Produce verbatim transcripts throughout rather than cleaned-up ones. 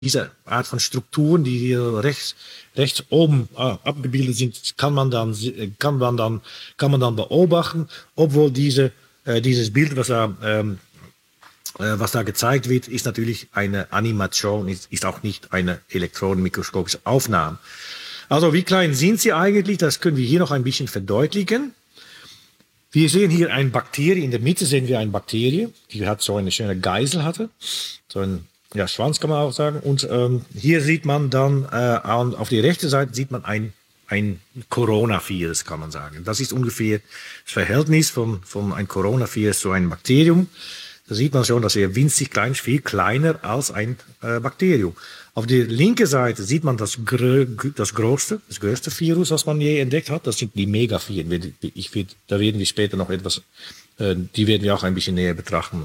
diese Art von Strukturen, die hier rechts, rechts oben äh, abgebildet sind, kann man dann, kann man dann, kann man dann beobachten, obwohl diese, äh, dieses Bild, was da, ähm, äh, was da gezeigt wird, ist natürlich eine Animation, ist, ist auch nicht eine elektronenmikroskopische Aufnahme. Also wie klein sind sie eigentlich? Das können wir hier noch ein bisschen verdeutlichen. Wir sehen hier eine Bakterie, in der Mitte sehen wir eine Bakterie, die hat so eine schöne Geisel hatte, so ein ja, Schwanz kann man auch sagen. Und ähm, hier sieht man dann, äh, auf der rechten Seite sieht man ein, ein Coronavirus, kann man sagen. Das ist ungefähr das Verhältnis von, von einem Coronavirus zu einem Bakterium. Da sieht man schon, dass er winzig klein ist, viel kleiner als ein äh, Bakterium. Auf der linken Seite sieht man das, grö das größte, das größte Virus, was man je entdeckt hat. Das sind die Megaviren. Ich, ich, da werden wir später noch etwas, äh, die werden wir auch ein bisschen näher betrachten.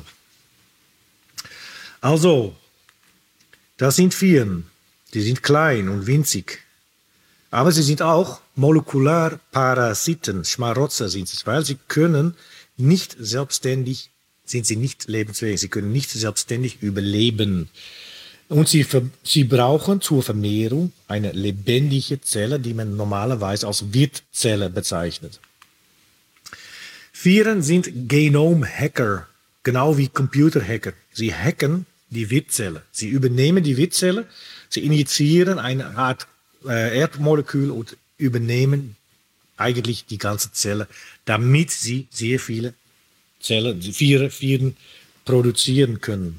Also, das sind Viren. Die sind klein und winzig. Aber sie sind auch Molekularparasiten, Schmarotzer sind sie, weil sie können nicht selbstständig, sind sie nicht lebensfähig, sie können nicht selbstständig überleben. Und sie, sie brauchen zur Vermehrung eine lebendige Zelle, die man normalerweise als Wirtszelle bezeichnet. Viren sind Genomhacker, genau wie Computerhacker. Sie hacken die Wirtzelle. Sie übernehmen die Wirtzelle, sie injizieren eine Art äh, Erbmolekül und übernehmen eigentlich die ganze Zelle, damit sie sehr viele Zellen, Viren, Viren produzieren können.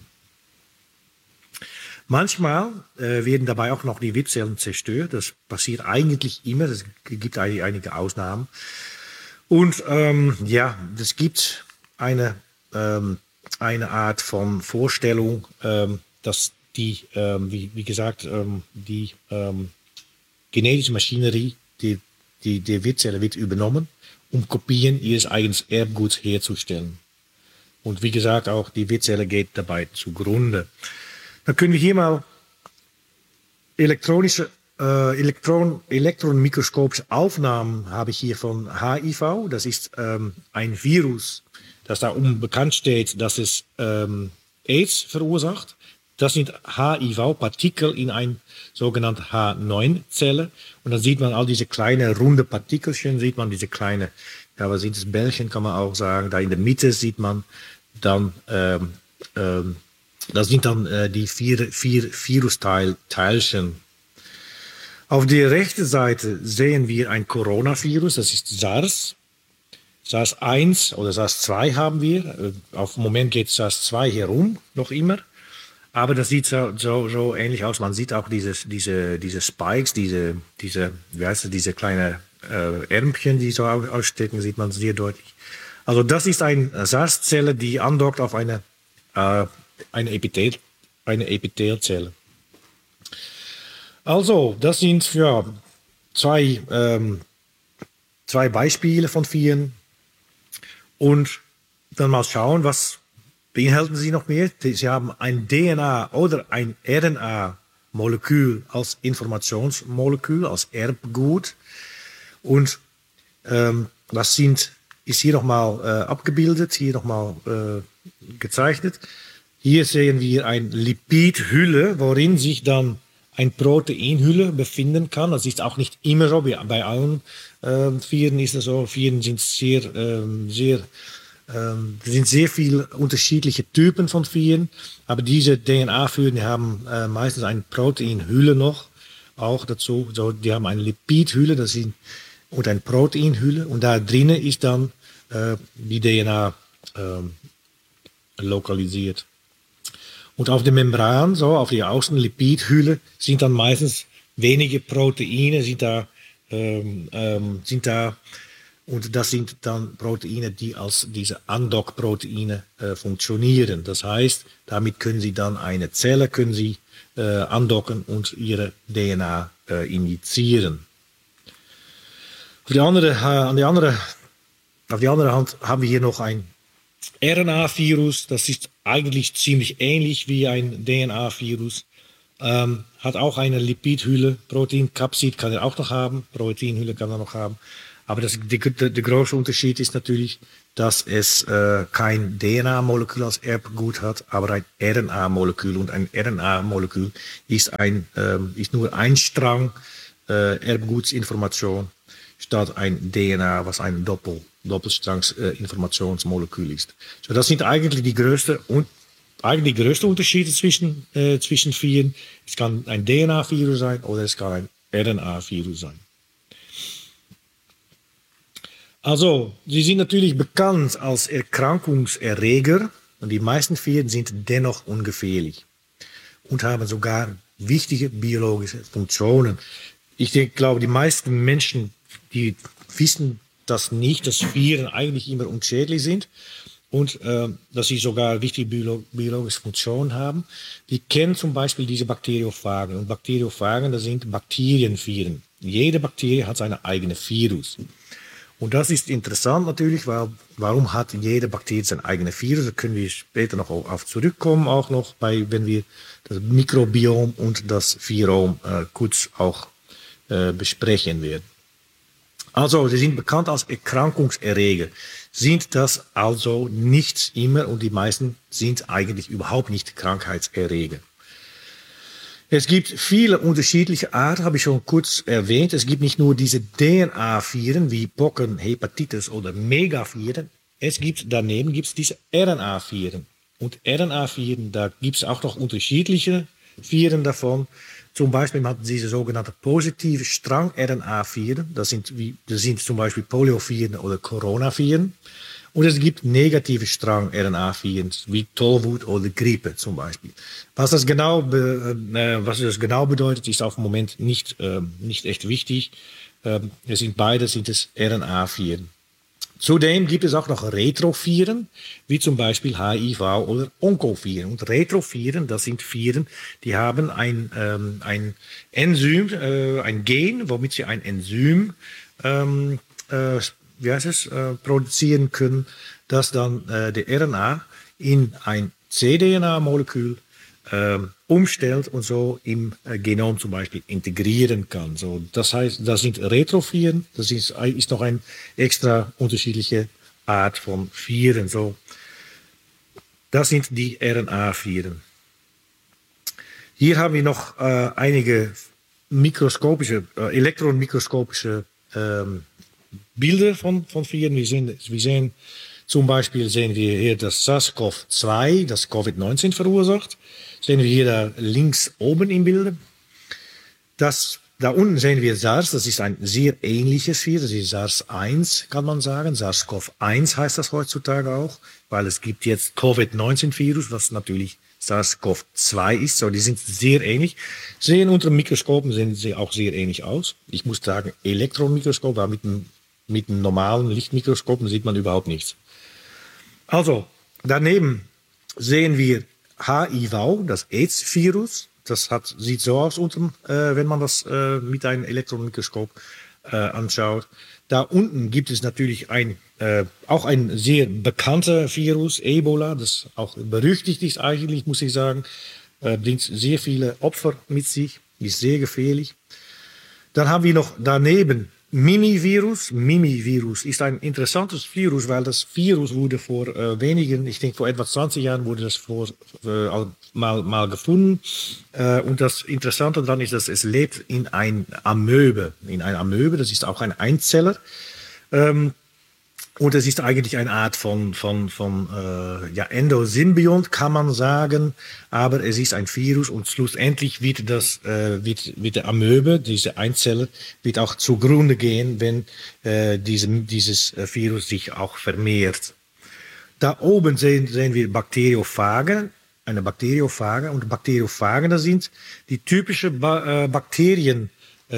Manchmal äh, werden dabei auch noch die Wirtzellen zerstört. Das passiert eigentlich immer. Es gibt einige Ausnahmen. Und ähm, ja, es gibt eine ähm, eine Art von Vorstellung, ähm, dass die, ähm, wie, wie gesagt, ähm, die ähm, genetische Maschinerie, die, die, die Wirtzelle wird übernommen, um Kopien ihres eigenen Erbguts herzustellen. Und wie gesagt, auch die Wirtzelle geht dabei zugrunde. Dann können wir hier mal elektronische, äh, Elektron, elektronenmikroskopische Aufnahmen habe ich hier von H I V. Das ist ähm, ein Virus, dass da unbekannt steht, dass es ähm, AIDS verursacht. Das sind H I V-Partikel in ein sogenannte H neun Zelle. Und dann sieht man all diese kleinen runde Partikelchen, sieht man diese kleine, ja, was sind das, Bällchen kann man auch sagen. Da in der Mitte sieht man dann, ähm, ähm, das sind dann äh, die vier, vier Virusteilchen. Auf der rechten Seite sehen wir ein Coronavirus, das ist SARS. SARS eins oder SARS zwei haben wir. Auf dem Moment geht SARS zwei herum, noch immer. Aber das sieht so, so, so ähnlich aus. Man sieht auch dieses, diese, diese Spikes, diese, diese, wie heißt das, diese kleinen äh, Ärmchen, die so ausstecken, sieht man sehr deutlich. Also das ist eine SARS-Zelle, die andockt auf eine, äh, eine, Epithel, eine Epithelzelle. Also, das sind ja zwei, ähm, zwei Beispiele von Viren. Und dann mal schauen, was beinhalten sie noch mehr. Sie haben ein D N A oder ein R N A-Molekül als Informationsmolekül, als Erbgut. Und ähm, das sind, ist hier nochmal äh, abgebildet, hier nochmal äh, gezeichnet. Hier sehen wir eine Lipidhülle, worin sich dann eine Proteinhülle befinden kann. Das ist auch nicht immer so, bei allen äh, Viren ist es so. Viren sind sehr, ähm, sehr, ähm, sind sehr viele unterschiedliche Typen von Viren, aber diese D N A-Viren haben äh, meistens eine Proteinhülle noch, auch dazu. So, die haben eine Lipidhülle, das sind, und eine Proteinhülle, und da drinnen ist dann äh, die D N A äh, lokalisiert. Und auf der Membran, so auf der Außenlipidhülle, sind dann meistens wenige Proteine, sind da, ähm, ähm, sind da, und das sind dann Proteine, die als diese Andockproteine äh, funktionieren. Das heißt, damit können Sie dann eine Zelle, können Sie äh, andocken und Ihre D N A äh, injizieren. Auf die andere, äh, an die andere, auf die andere Hand haben wir hier noch ein R N A-Virus, das ist eigentlich ziemlich ähnlich wie ein D N A-Virus, ähm, hat auch eine Lipidhülle, Proteinkapsid kann er auch noch haben, Proteinhülle kann er noch haben, Aber das, der, der, der große Unterschied ist natürlich, dass es äh, kein D N A-Molekül als Erbgut hat, aber ein R N A-Molekül. Und ein R N A-Molekül ist, ein, ähm, ist nur ein Strang äh, Erbgutsinformation statt ein D N A, was ein Doppel, Doppelstrangs-Informationsmolekül ist. So, das sind eigentlich die größten und eigentlich die größten Unterschiede zwischen, äh, zwischen Viren. Es kann ein D N A-Virus sein oder es kann ein R N A-Virus sein. Also, sie sind natürlich bekannt als Erkrankungserreger und die meisten Viren sind dennoch ungefährlich und haben sogar wichtige biologische Funktionen. Ich denke, glaube, die meisten Menschen, die wissen das nicht, dass Viren eigentlich immer unschädlich sind und äh, dass sie sogar wichtige biolo biologische Funktionen haben. Die kennen zum Beispiel diese Bakteriophagen. Und Bakteriophagen, das sind Bakterienviren. Jede Bakterie hat seine eigene Virus. Und das ist interessant natürlich, weil warum hat jede Bakterie sein eigenes Virus? Da können wir später noch auf zurückkommen, auch noch bei, wenn wir das Mikrobiom und das Virom äh, kurz auch äh, besprechen werden. Also, sie sind bekannt als Erkrankungserreger. Sind das also nicht immer und die meisten sind eigentlich überhaupt nicht Krankheitserreger. Es gibt viele unterschiedliche Arten, habe ich schon kurz erwähnt. Es gibt nicht nur diese D N A-Viren wie Pocken, Hepatitis oder Megaviren. Es gibt daneben gibt's diese R N A-Viren. Und R N A-Viren, da gibt es auch noch unterschiedliche Viren davon. Zum Beispiel hat diese sogenannte positive Strang-R N A-Viren. Das sind, wie, das sind zum Beispiel Polioviren oder Coronaviren. Und es gibt negative Strang-R N A-Viren, wie Tollwut oder Grippe zum Beispiel. Was das genau, äh, was das genau bedeutet, ist auf dem Moment nicht, äh, nicht echt wichtig. Äh, es sind beide sind es R N A-Viren. Zudem gibt es auch noch Retroviren, wie zum Beispiel H I V oder Onkoviren. Und Retroviren, das sind Viren, die haben ein, ähm, ein Enzym, äh, ein Gen, womit sie ein Enzym ähm, äh, wie heißt es, äh, produzieren können, das dann äh, die R N A in ein c D N A-Molekül äh, umstellt und so im äh, Genom zum Beispiel integrieren kann. So, das heißt, das sind Retroviren, das ist, ist noch eine extra unterschiedliche Art von Viren. So, das sind die R N A-Viren. Hier haben wir noch äh, einige mikroskopische, äh, elektronenmikroskopische ähm, Bilder von, von Viren. Wir sehen, wir sehen zum Beispiel sehen wir hier das SARS-CoV zwei, das Covid neunzehn verursacht. Sehen wir hier da links oben im Bild. Das, da unten sehen wir SARS, das ist ein sehr ähnliches Virus, das ist SARS eins, kann man sagen. SARS-CoV eins heißt das heutzutage auch, weil es gibt jetzt Covid neunzehn Virus, was natürlich SARS-CoV zwei ist. So, die sind sehr ähnlich. Sehen unter Mikroskopen sehen sie auch sehr ähnlich aus. Ich muss sagen, Elektronenmikroskop, aber mit einem Mit einem normalen Lichtmikroskop sieht man überhaupt nichts. Also, daneben sehen wir H I V, das AIDS-Virus. Das hat, sieht so aus, unten, äh, wenn man das äh, mit einem Elektronenmikroskop äh, anschaut. Da unten gibt es natürlich ein, äh, auch ein sehr bekannter Virus, Ebola, das auch berüchtigt ist eigentlich, muss ich sagen. Äh, bringt sehr viele Opfer mit sich, ist sehr gefährlich. Dann haben wir noch daneben Mimivirus. Mimivirus ist ein interessantes Virus, weil das Virus wurde vor äh, wenigen, ich denke vor etwa zwanzig Jahren wurde das vor, äh, mal, mal gefunden. Äh, und das Interessante daran ist, dass es lebt in ein Amöbe. In ein Amöbe, das ist auch ein Einzeller. Ähm, Und es ist eigentlich eine Art von, von, von äh, ja, Endosymbiont, kann man sagen. Aber es ist ein Virus und schlussendlich wird, das, äh, wird, wird der Amöbe, diese Einzeller, wird auch zugrunde gehen, wenn äh, diese, dieses Virus sich auch vermehrt. Da oben sehen, sehen wir Bakteriophagen, eine Bakteriophage. Und Bakteriophagen, das sind die typischen ba äh, Bakterienviren,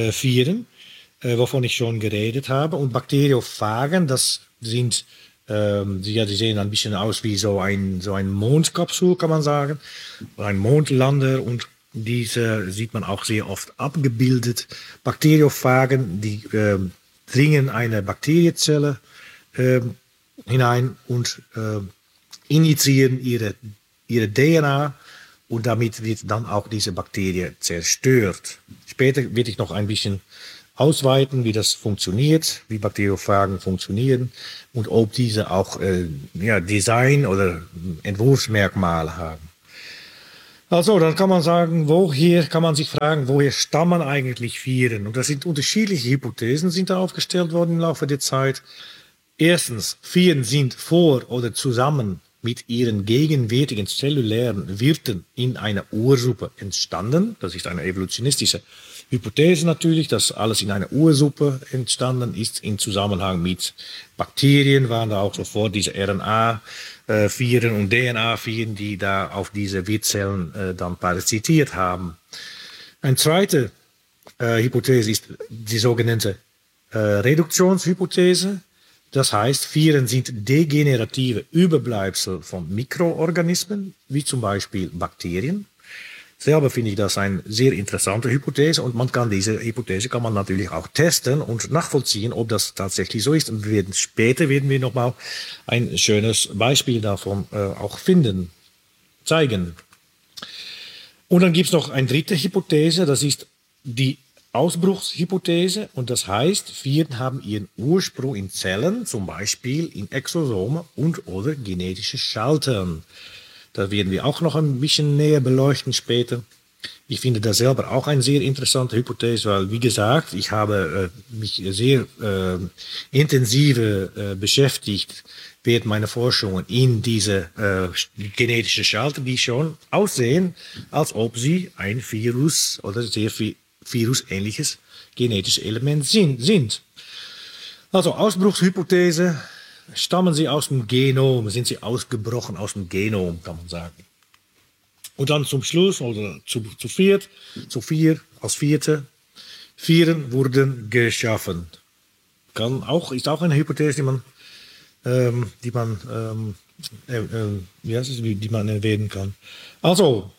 äh, wovon ich schon geredet habe. Und Bakteriophagen, das sind, ähm, die, ja, die sehen ein bisschen aus wie so ein, so ein Mondkapsel, kann man sagen, ein Mondlander, und diese sieht man auch sehr oft abgebildet. Bakteriophagen, die äh, dringen eine Bakterienzelle äh, hinein und äh, injizieren ihre, ihre D N A, und damit wird dann auch diese Bakterie zerstört. Später werde ich noch ein bisschen ausweiten, wie das funktioniert, wie Bakteriophagen funktionieren und ob diese auch äh, ja, Design- oder Entwurfsmerkmale haben. Also, dann kann man sagen, woher, kann man sich fragen, woher stammen eigentlich Viren? Und das sind unterschiedliche Hypothesen, sind da aufgestellt worden im Laufe der Zeit. Erstens, Viren sind vor oder zusammen mit ihren gegenwärtigen zellulären Wirten in einer Ursuppe entstanden. Das ist eine evolutionistische Hypothese natürlich, dass alles in einer Ursuppe entstanden ist. In Zusammenhang mit Bakterien waren da auch sofort diese R N A-Viren und D N A-Viren, die da auf diese Wirtszellen äh, dann parasitiert haben. Eine zweite äh, Hypothese ist die sogenannte äh, Reduktionshypothese. Das heißt, Viren sind degenerative Überbleibsel von Mikroorganismen, wie zum Beispiel Bakterien. Selber finde ich das eine sehr interessante Hypothese und man kann diese Hypothese kann man natürlich auch testen und nachvollziehen, ob das tatsächlich so ist. Und wir werden, später werden wir nochmal ein schönes Beispiel davon äh, auch finden, zeigen. Und dann gibt es noch eine dritte Hypothese, das ist die Ausbruchshypothese. Und das heißt, Viren haben ihren Ursprung in Zellen, zum Beispiel in Exosomen und oder genetische Schaltern. Da werden wir auch noch ein bisschen näher beleuchten später. Ich finde das selber auch eine sehr interessante Hypothese, weil, wie gesagt, ich habe äh, mich sehr äh, intensive äh, beschäftigt während meiner Forschungen in diese äh, genetische Schalter, die schon aussehen, als ob sie ein Virus oder sehr viel virusähnliches genetisches Element sind. Also Ausbruchshypothese. Stammen sie aus dem Genom, sind sie ausgebrochen aus dem Genom, kann man sagen. Und dann zum Schluss, oder zu, zu viert, zu vier, als vierte, Viren wurden geschaffen. Kann auch, ist auch eine Hypothese, die man, ähm, die man, ähm, äh, äh, wie heißt es, die man erwähnen kann. Also,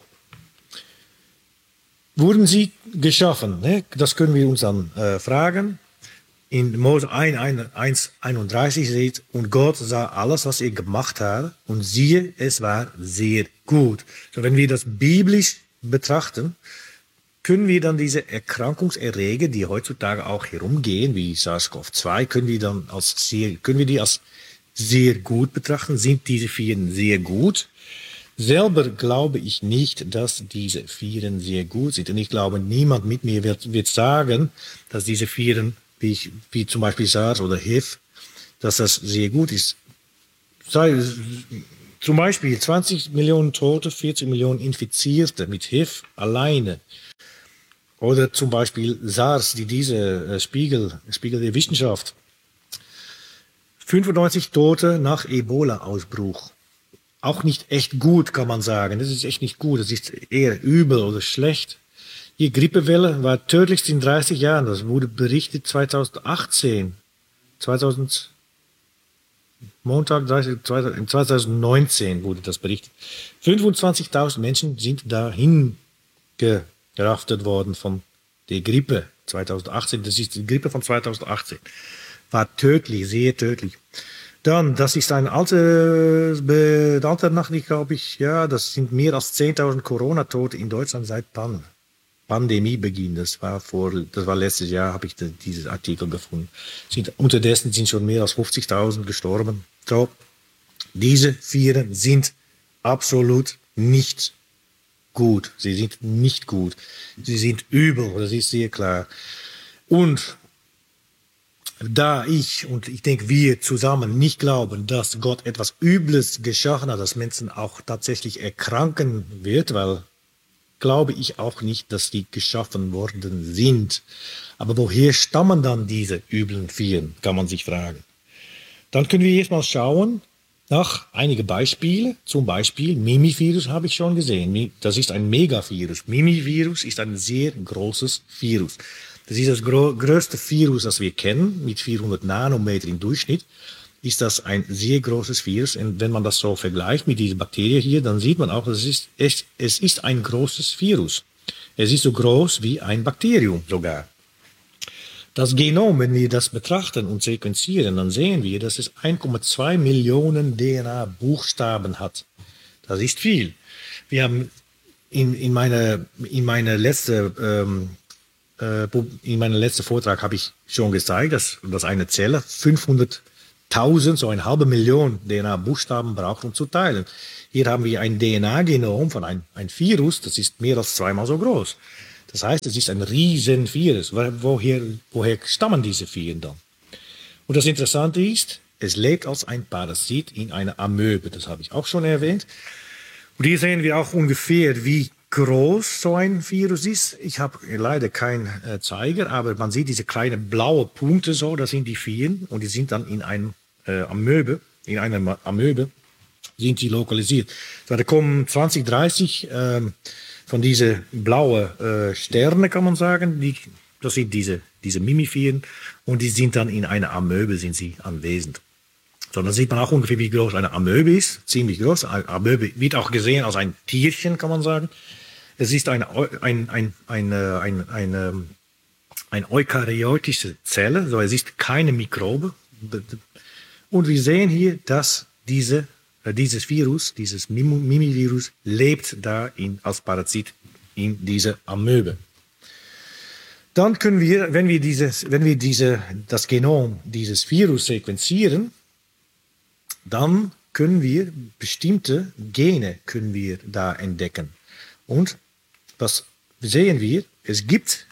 wurden sie geschaffen? Ne? Das können wir uns dann äh, fragen. In Mose eins einunddreißig steht, und Gott sah alles, was er gemacht hat, und siehe, es war sehr gut. So, wenn wir das biblisch betrachten, können wir dann diese Erkrankungserreger, die heutzutage auch herumgehen, wie SARS-C o V zwei, können wir dann als sehr, können wir die als sehr gut betrachten? Sind diese Viren sehr gut? Selber glaube ich nicht, dass diese Viren sehr gut sind. Und ich glaube, niemand mit mir wird, wird sagen, dass diese Viren Wie, ich, wie zum Beispiel SARS oder H I V, dass das sehr gut ist. Sei, zum Beispiel zwanzig Millionen Tote, vierzig Millionen Infizierte mit H I V alleine. Oder zum Beispiel SARS, die diese äh, Spiegel, Spiegel der Wissenschaft. fünfundneunzig Tote nach Ebola-Ausbruch. Auch nicht echt gut, kann man sagen. Das ist echt nicht gut. Das ist eher übel oder schlecht. Die Grippewelle war tödlichst in dreißig Jahren. Das wurde berichtet zweitausendachtzehn. zweitausend, Montag, dreißig, zweitausendneunzehn wurde das berichtet. fünfundzwanzigtausend Menschen sind dahin geraftet worden von der Grippe zweitausendachtzehn. Das ist die Grippe von zweitausendachtzehn. War tödlich, sehr tödlich. Dann, das ist ein altes, alter Nachricht, glaube ich, ja, das sind mehr als zehntausend Corona-Tote in Deutschland seit dann. Pandemiebeginn, das war vor, das war letztes Jahr, habe ich de, dieses Artikel gefunden. Sind, unterdessen sind schon mehr als fünfzigtausend gestorben. So, diese Viren sind absolut nicht gut. Sie sind nicht gut. Sie sind übel, das ist sehr klar. Und da ich und ich denke wir zusammen nicht glauben, dass Gott etwas Übles geschaffen hat, dass Menschen auch tatsächlich erkranken wird, weil glaube ich auch nicht, dass die geschaffen worden sind. Aber woher stammen dann diese üblen Viren, kann man sich fragen. Dann können wir jetzt mal schauen nach einige Beispiele. Zum Beispiel Mimivirus habe ich schon gesehen. Das ist ein Megavirus. Mimivirus ist ein sehr großes Virus. Das ist das größte Virus, das wir kennen, mit vierhundert Nanometer im Durchschnitt. Ist das ein sehr großes Virus. Und wenn man das so vergleicht mit dieser Bakterie hier, dann sieht man auch, es ist, es, es ist ein großes Virus. Es ist so groß wie ein Bakterium sogar. Das Genom, wenn wir das betrachten und sequenzieren, dann sehen wir, dass es eins Komma zwei Millionen D N A-Buchstaben hat. Das ist viel. Wir haben in, in meiner in meine letzte ähm, äh, in meinem letzten Vortrag habe ich schon gezeigt, dass, dass eine Zelle fünfhunderttausend, so eine halbe Million D N A-Buchstaben braucht, um zu teilen. Hier haben wir ein D N A-Genom von einem ein Virus, das ist mehr als zweimal so groß. Das heißt, es ist ein riesen Virus. Woher, woher stammen diese Viren dann? Und das Interessante ist, es lebt als ein Parasit in einer Amöbe. Das habe ich auch schon erwähnt. Und hier sehen wir auch ungefähr, wie groß so ein Virus ist. Ich habe leider keinen äh, Zeiger, aber man sieht diese kleinen blauen Punkte so, das sind die Viren. Und die sind dann in einem äh, Amöbe, in einer Amöbe sind sie lokalisiert. So, da kommen zwanzig, dreißig äh, von diesen blauen äh, Sterne, kann man sagen. Die, das sind diese, diese Mimiviren. Und die sind dann in einer Amöbe sind sie anwesend. So, dann sieht man auch ungefähr, wie groß eine Amöbe ist. Ziemlich groß. Eine Amöbe wird auch gesehen als ein Tierchen, kann man sagen. Es ist eine, ein, ein, eine, eine, eine, eine eukaryotische Zelle. So, es ist keine Mikrobe. Und wir sehen hier, dass diese, dieses Virus, dieses Mimivirus, lebt da in, als Parazit in dieser Amöbe. Dann können wir, wenn wir, dieses, wenn wir diese, das Genom dieses Virus sequenzieren, dann können wir bestimmte Gene können wir da entdecken. Und was sehen wir? Es gibt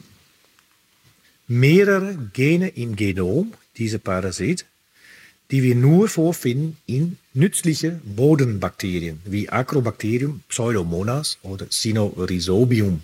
mehrere Gene im Genom dieser Parasit, die wir nur vorfinden in nützlichen Bodenbakterien, wie Acrobacterium, Pseudomonas oder Cynorhizobium.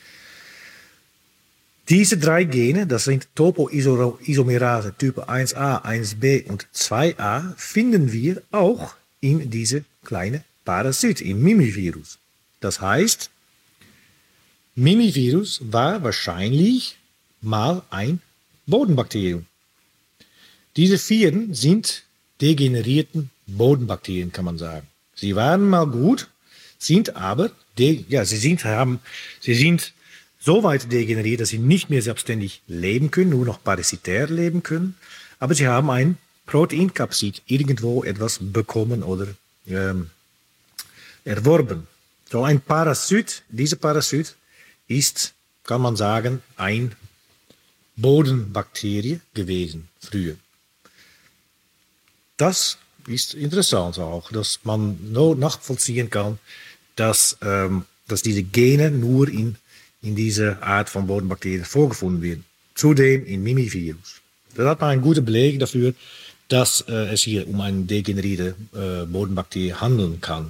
Diese drei Gene, das sind Topoisomerase Typ eins a, eins b und zwei a, finden wir auch in diese kleinen Parasit, im Mimivirus. Das heißt, Mimivirus war wahrscheinlich mal ein Bodenbakterium. Diese Viren sind degenerierten Bodenbakterien, kann man sagen. Sie waren mal gut, sind aber, ja, sie sind, haben, sie sind so weit degeneriert, dass sie nicht mehr selbstständig leben können, nur noch parasitär leben können. Aber sie haben ein Proteinkapsid irgendwo etwas bekommen oder ähm, erworben. So ein Parasit, dieser Parasit ist, kann man sagen, ein Bodenbakterie gewesen früher. Das ist interessant auch, dass man nur nachvollziehen kann, dass, ähm, dass diese Gene nur in in dieser Art von Bodenbakterien vorgefunden werden. Zudem in Mimivirus. Da hat man einen guten Beleg dafür, dass äh, es hier um eine degenerierte äh, Bodenbakterie handeln kann.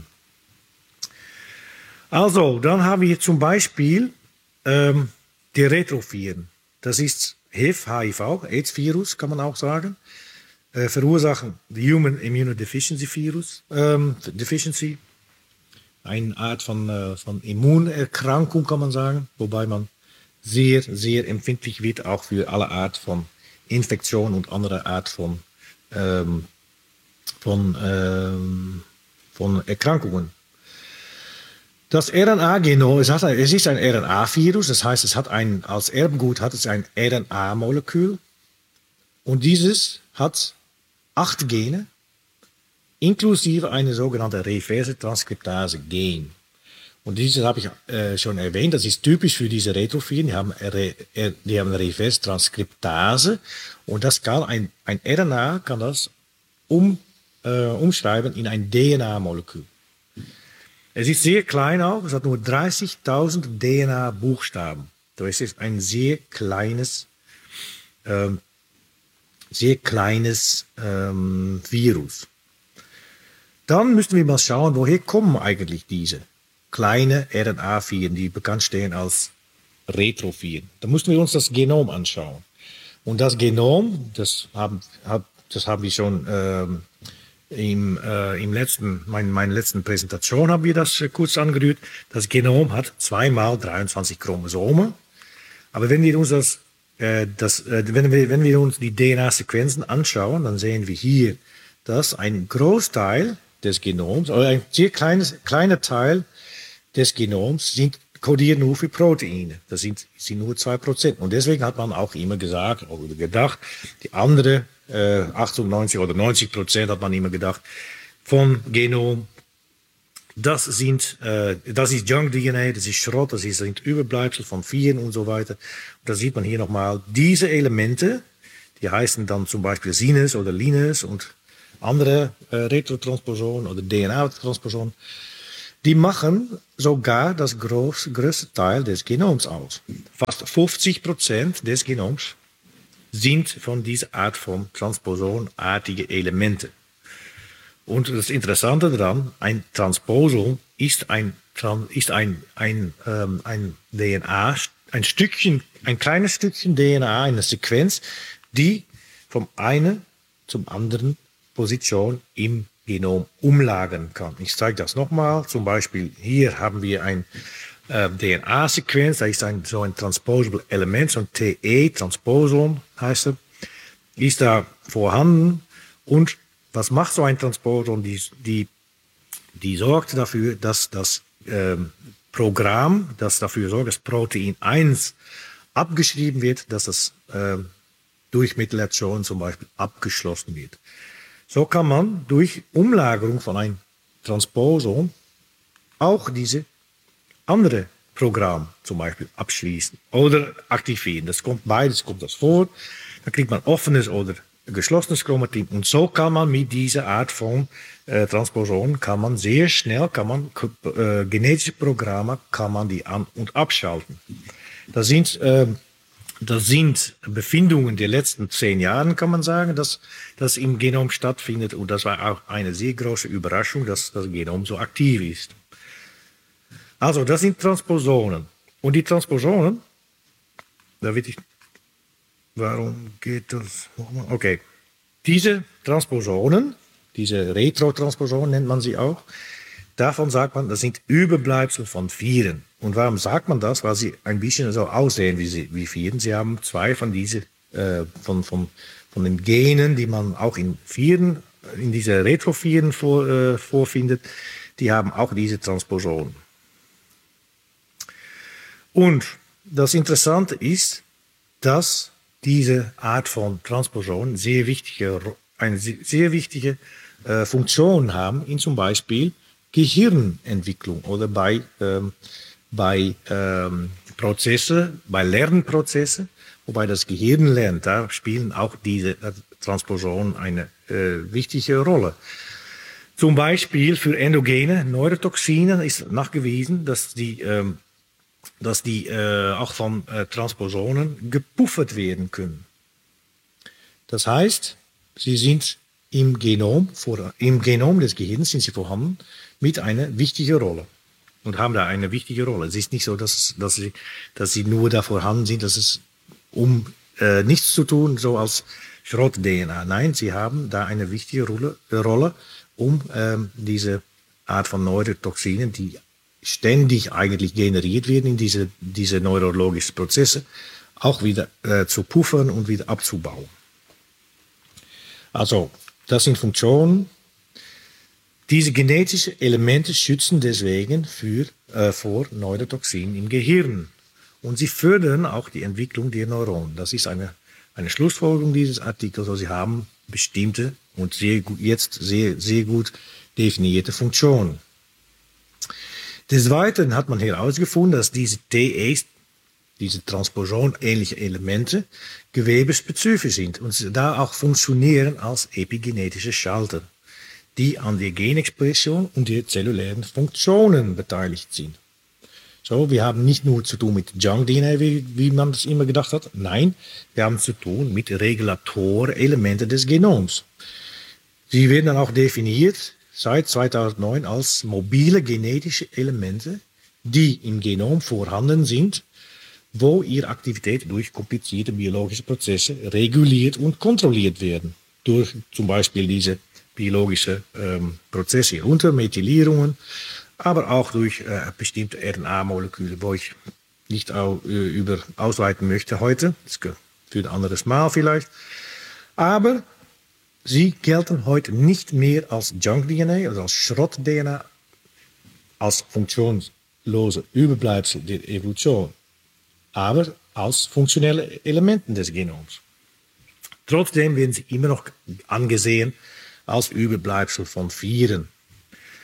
Also, dann haben wir zum Beispiel ähm, die Retroviren. Das ist H I V, H I V, AIDS-Virus, kann man auch sagen. Äh, verursachen die Human Immunodeficiency Virus, ähm, Deficiency. Eine Art von, äh, von Immunerkrankung, kann man sagen, wobei man sehr, sehr empfindlich wird, auch für alle Art von Infektion und andere Art von, ähm, von, ähm, von Erkrankungen. Das R N A-Genom, es, es ist ein R N A-Virus, das heißt, es hat ein, als Erbgut hat es ein R N A-Molekül und dieses hat acht Gene, inklusive eine sogenannte reverse Transkriptase-Gen. Und dieses habe ich äh, schon erwähnt, das ist typisch für diese Retroviren, die haben, Re, die haben reverse Transkriptase und das kann ein, ein R N A kann das um, äh, umschreiben in ein D N A-Molekül. Es ist sehr klein auch, es hat nur dreißigtausend D N A-Buchstaben. Das ist ein sehr kleines, ähm, sehr kleines ähm, Virus. Dann müssen wir mal schauen, woher kommen eigentlich diese kleinen R N A-Viren, die bekannt stehen als Retroviren. Da müssen wir uns das Genom anschauen. Und das Genom, das haben, das haben wir schon ähm, im, äh, im letzten, mein, meiner letzten Präsentation haben wir das äh, kurz angerührt. Das Genom hat zweimal dreiundzwanzig Chromosomen. Aber wenn wir uns das, äh, das äh, wenn wir, wenn wir uns die D N A-Sequenzen anschauen, dann sehen wir hier, dass ein Großteil des Genoms, oder ein sehr kleines, kleiner Teil des Genoms sind, kodiert nur für Proteine. Das sind, sind nur zwei Prozent. Und deswegen hat man auch immer gesagt oder gedacht, die andere äh, achtundneunzig oder neunzig Prozent hat man immer gedacht, vom Genom Das sind, äh, das ist Junk D N A, das ist Schrott, das ist, sind Überbleibsel von Viren und so weiter. Und da sieht man hier nochmal diese Elemente, die heißen dann zum Beispiel Sinus oder Linus und andere äh, Retrotransposonen oder D N A-Transposonen. Die machen sogar das groß, größte Teil des Genoms aus. Fast fünfzig Prozent des Genoms sind von dieser Art von transposonartige Elemente. Und das Interessante daran, ein Transposon ist ein, ist ein, ein, ähm, ein D N A, ein Stückchen, ein kleines Stückchen D N A, eine Sequenz, die vom einen zum anderen Position im Genom umlagern kann. Ich zeige das nochmal. Zum Beispiel hier haben wir ein äh, D N A-Sequenz, da ist ein, so ein Transposable Element, so ein T E, Transposon heißt er, ist da vorhanden. Und was macht so ein Transposon? Die, die, die sorgt dafür, dass das ähm, Programm, das dafür sorgt, dass Protein eins abgeschrieben wird, dass das ähm, durch Methylation zum Beispiel abgeschlossen wird. So kann man durch Umlagerung von einem Transposon auch diese andere Programm zum Beispiel abschließen oder aktivieren. Das kommt beides kommt das vor. Dann kriegt man offenes oder geschlossenes Chromatin und so kann man mit dieser Art von äh, Transposon kann man sehr schnell kann man äh, genetische Programme kann man die an und abschalten. Das sind äh, Das sind Befindungen der letzten zehn Jahre, kann man sagen, dass das im Genom stattfindet. Und das war auch eine sehr große Überraschung, dass das Genom so aktiv ist. Also, das sind Transposonen. Und die Transposonen, da wird ich, warum geht das? Okay. Diese Transposonen, diese Retrotransposonen nennt man sie auch, davon sagt man, das sind Überbleibsel von Viren. Und warum sagt man das? Weil sie ein bisschen so aussehen wie, sie, wie Viren. Sie haben zwei von diesen, äh, von, von, von den Genen, die man auch in Viren, in diese Retroviren vor, äh, vorfindet, die haben auch diese Transposonen. Und das Interessante ist, dass diese Art von Transposonen sehr wichtige, eine sehr wichtige äh, Funktion haben in zum Beispiel Gehirnentwicklung oder bei, ähm, bei ähm, Prozesse, bei Lernprozesse, wobei das Gehirn lernt, da spielen auch diese äh, Transposonen eine äh, wichtige Rolle. Zum Beispiel für endogene Neurotoxine ist nachgewiesen, dass die, ähm, dass die äh, auch von äh, Transposonen gepuffert werden können. Das heißt, sie sind im Genom, vor, im Genom des Gehirns sind sie vorhanden mit einer wichtigen Rolle und haben da eine wichtige Rolle. Es ist nicht so, dass, dass, sie, dass sie nur da vorhanden sind, dass es um äh, nichts zu tun, so als Schrott-D N A. Nein, sie haben da eine wichtige Rolle, Rolle um ähm, diese Art von Neurotoxinen, die ständig eigentlich generiert werden in diese, diese neurologischen Prozesse, auch wieder äh, zu puffern und wieder abzubauen. Also, das sind Funktionen. Diese genetischen Elemente schützen deswegen für, äh, vor Neurotoxinen im Gehirn. Und sie fördern auch die Entwicklung der Neuronen. Das ist eine, eine Schlussfolgerung dieses Artikels. Also sie haben bestimmte und sehr gut, jetzt sehr, sehr gut definierte Funktionen. Des Weiteren hat man herausgefunden, dass diese T Es, diese Transposon-ähnliche Elemente, gewebespezifisch sind und da auch funktionieren als epigenetische Schalter, die an der Genexpression und der zellulären Funktionen beteiligt sind. So, wir haben nicht nur zu tun mit Junk-D N A, wie, wie man das immer gedacht hat. Nein, wir haben zu tun mit Regulatorelementen des Genoms. Sie werden dann auch definiert seit zweitausendneun als mobile genetische Elemente, die im Genom vorhanden sind, wo ihre Aktivität durch komplizierte biologische Prozesse reguliert und kontrolliert werden. Durch zum Beispiel diese biologische ähm, Prozesse unter Methylierungen, aber auch durch äh, bestimmte R N A-Moleküle, wo ich nicht auch, äh, über ausweiten möchte heute, das für ein anderes Mal vielleicht. Aber sie gelten heute nicht mehr als Junk-D N A, also als Schrott-D N A, als funktionslose Überbleibsel der Evolution, aber als funktionelle Elemente des Genoms. Trotzdem werden sie immer noch angesehen als Überbleibsel von Viren.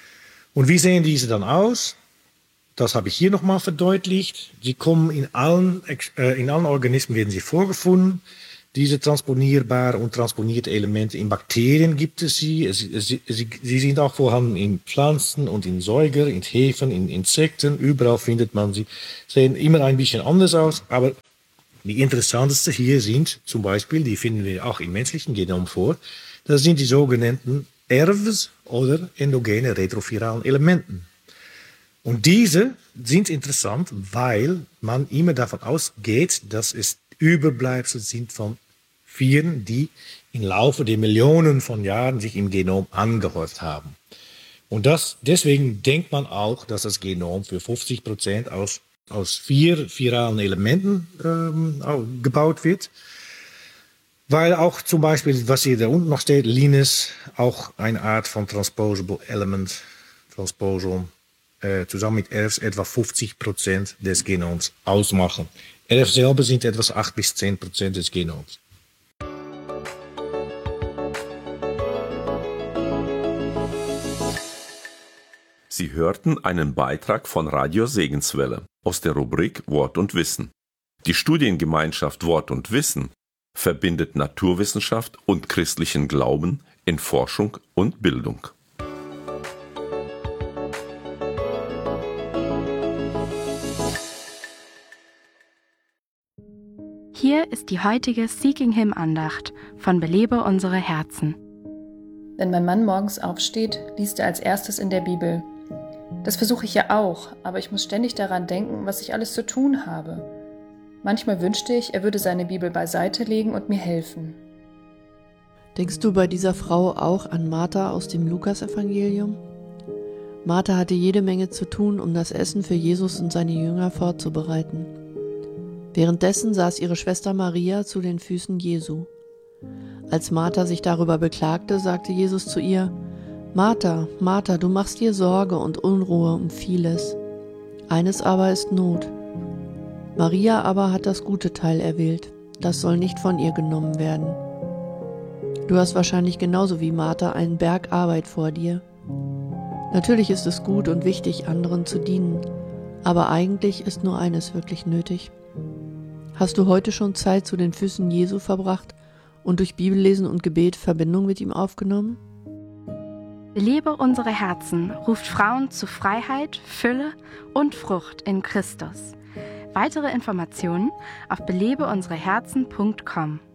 Und wie sehen diese dann aus? Das habe ich hier nochmal verdeutlicht. Sie kommen in allen, äh, in allen Organismen werden sie vorgefunden. Diese transponierbaren und transponierte Elemente in Bakterien gibt es sie. Sie, sie. sie sind auch vorhanden in Pflanzen und in Säuger, in Hefen, in Insekten. Überall findet man sie. Sehen immer ein bisschen anders aus, aber die interessantesten hier sind zum Beispiel, die finden wir auch im menschlichen Genom vor, das sind die sogenannten Erws- oder endogene retroviralen Elementen. Und diese sind interessant, weil man immer davon ausgeht, dass es Überbleibsel sind von Viren, die im Laufe der Millionen von Jahren sich im Genom angehäuft haben. Und das, deswegen denkt man auch, dass das Genom für fünfzig Prozent aus, aus vier viralen Elementen ähm, gebaut wird. Weil auch zum Beispiel, was hier da unten noch steht, Linus, auch eine Art von Transposable Element, Transposon, äh, zusammen mit Erws etwa fünfzig Prozent des Genoms ausmachen. Erws selber sind etwa acht bis zehn Prozent des Genoms. Sie hörten einen Beitrag von Radio Segenswelle aus der Rubrik Wort und Wissen. Die Studiengemeinschaft Wort und Wissen verbindet Naturwissenschaft und christlichen Glauben in Forschung und Bildung. Hier ist die heutige Seeking Him Andacht von Belebe unsere Herzen. Wenn mein Mann morgens aufsteht, liest er als erstes in der Bibel. Das versuche ich ja auch, aber ich muss ständig daran denken, was ich alles zu tun habe. Manchmal wünschte ich, er würde seine Bibel beiseite legen und mir helfen. Denkst du bei dieser Frau auch an Martha aus dem Lukasevangelium? Martha hatte jede Menge zu tun, um das Essen für Jesus und seine Jünger vorzubereiten. Währenddessen saß ihre Schwester Maria zu den Füßen Jesu. Als Martha sich darüber beklagte, sagte Jesus zu ihr: Martha, Martha, du machst dir Sorge und Unruhe um vieles. Eines aber ist Not. Maria aber hat das gute Teil erwählt. Das soll nicht von ihr genommen werden. Du hast wahrscheinlich genauso wie Martha einen Berg Arbeit vor dir. Natürlich ist es gut und wichtig, anderen zu dienen, aber eigentlich ist nur eines wirklich nötig. Hast du heute schon Zeit zu den Füßen Jesu verbracht und durch Bibellesen und Gebet Verbindung mit ihm aufgenommen? Belebe unsere Herzen ruft Frauen zu Freiheit, Fülle und Frucht in Christus. Weitere Informationen auf belebe unsere herzen punkt com.